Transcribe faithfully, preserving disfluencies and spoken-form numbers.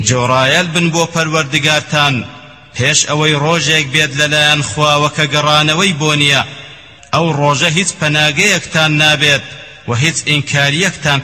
جۆڕایەل بن بۆ پەروەردگارتان پێش ئەوەی ڕۆژێک بێت لەلایەن خواوە کە گەڕانەوەی بۆ نییە. ئەو ڕۆژە هیچ پەناگەیەکتان نابێت و هیچ ئینکاریەکتان